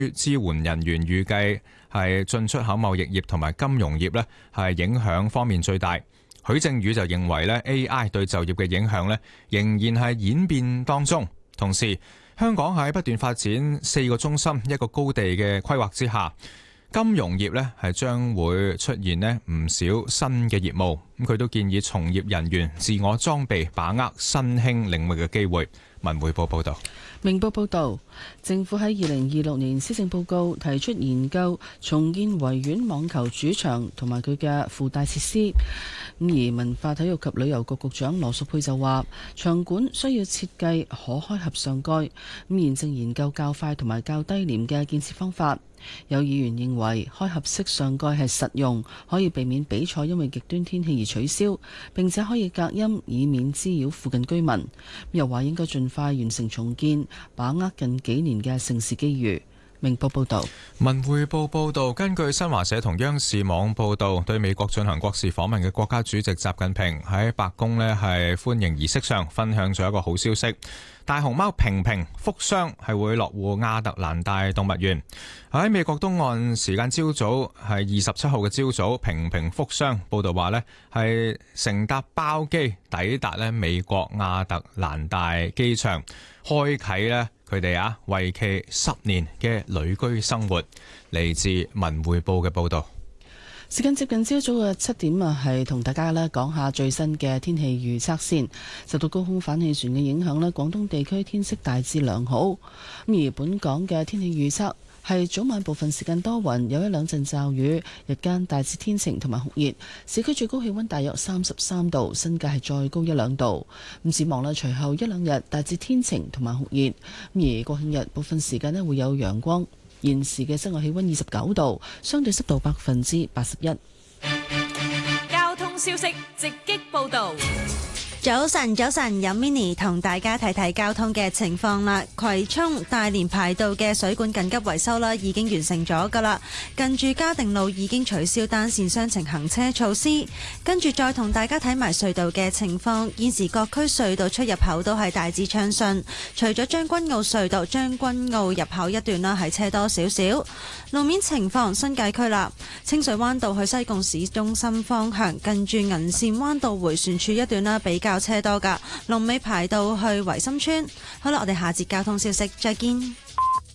支援人員預計係進出口貿易業同埋金融業呢係影響方面最大。許正宇就認為呢 AI 對就業嘅影響呢仍然係演變當中，同時香港喺不斷發展4個中心一個高地嘅規劃之下，金融業呢係將會出現呢唔少新嘅業務。咁佢都建議從業人員自我裝備，把握新興領域嘅機會。文匯報報道。 明報報道，政府喺2026年施政報告提出研究重建維園網球主場同埋佢嘅附帶設施。而文化體育及旅遊局局長羅淑佩就話，場館需要設計可開合上蓋，現正研究較快同埋較低廉嘅建設方法。有議員認為開合式上蓋係實用，可以避免比賽因為極端天氣而取消，並且可以隔音，以免滋擾附近居民。又話應該盡快完成重建，把握近幾年嘅盛事機遇。明報報道。 文匯報報道，根據新華社同央視網報道，對美國進行國事訪問嘅國家主席習近平喺白宮呢係歡迎儀式上分享咗一個好消息，大熊貓平平福箱係會落戶亞特蘭大動物園。喺美國東岸時間朝早係27號嘅朝早，平平福箱報道話呢係乘搭包機抵達呢美國亞特蘭大機場，開啟呢佢哋為期10年嘅旅居生活。嚟自文匯報嘅報道。 時間接近朝早嘅7點係同大家講下最新嘅天氣預測先。受到高空反氣旋嘅影響廣東地區天色大致良好。而本港嘅天氣預測係早晚部分時間多雲，有一兩陣驟雨，日間大致天晴同埋酷熱，市區最高氣溫大約33度，新界係再高一兩度。咁展望隨後一兩日大致天晴同埋酷熱，而國慶日部分時間會有陽光。現時嘅室外氣溫29度，相對濕度81%。 交通消息直擊報道。 早晨，有 Mini 同大家睇睇交通嘅情況啦。葵涌大連排道嘅水管緊急維修啦，已經完成咗噶啦。近住嘉定路已經取消單線雙程行車措施。跟住再同大家睇埋隧道嘅情況，現時各區隧道出入口都係大致暢順，除咗將軍澳隧道將軍澳入口一段啦係車多少少。路面情況，新界區啦，清水灣道去西貢市中心方向，近住銀線灣道迴旋處一段啦比較車多噶，龍尾排到去維深村。好啦，我哋下節交通消息再見。